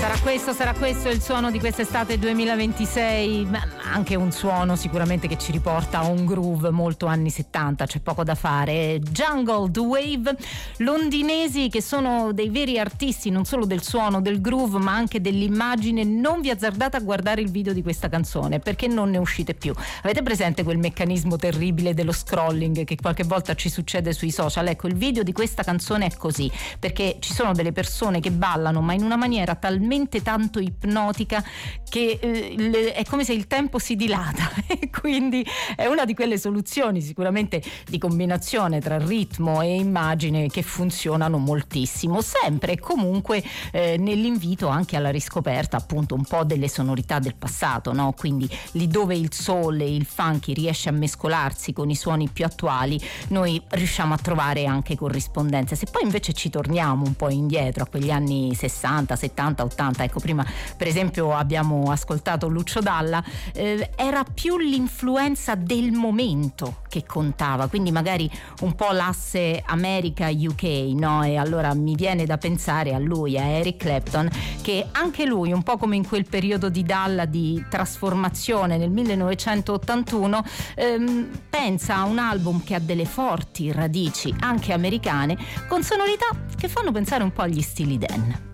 Sarà questo il suono di quest'estate 2026, ma anche un suono sicuramente che ci riporta a un groove molto anni 70, c'è poco da fare. Jungle, The Wave, londinesi che sono dei veri artisti non solo del suono, del groove, ma anche dell'immagine. Non vi azzardate a guardare il video di questa canzone perché non ne uscite più. Avete presente quel meccanismo terribile dello scrolling che qualche volta ci succede sui social? Ecco, il video di questa canzone è così, perché ci sono delle persone che ballano ma in una maniera talmente tanto ipnotica che è come se il tempo si dilata e quindi è una di quelle soluzioni sicuramente di combinazione tra ritmo e immagine che funzionano moltissimo, sempre e comunque nell'invito anche alla riscoperta appunto un po' delle sonorità del passato, no? Quindi lì dove il soul e il funky riesce a mescolarsi con i suoni più attuali, noi riusciamo a trovare anche corrispondenze. Se poi invece ci torniamo un po' indietro a quegli anni 60, 70, 80, ecco, prima per esempio abbiamo ascoltato Lucio Dalla, era più l'influenza del momento che contava, quindi magari un po' l'asse America-UK, no? E allora mi viene da pensare a lui, a Eric Clapton, che anche lui, un po' come in quel periodo di Dalla di trasformazione nel 1981, pensa a un album che ha delle forti radici anche americane, con sonorità che fanno pensare un po' agli stili Dan.